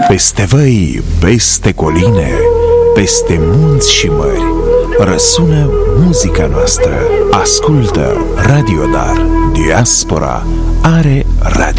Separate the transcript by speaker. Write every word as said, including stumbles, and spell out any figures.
Speaker 1: Peste văi, peste coline, peste munți și mări, răsună muzica noastră. Ascultă Radio Dar. Diaspora are radio.